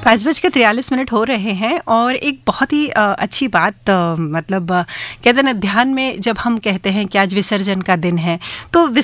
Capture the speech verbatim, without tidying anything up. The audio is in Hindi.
पाँच बज के तिरयालीस मिनट हो रहे हैं और एक बहुत ही अ, अच्छी बात अ, मतलब अ, कहते हैं ना, ध्यान में जब हम कहते हैं कि आज विसर्जन का दिन है तो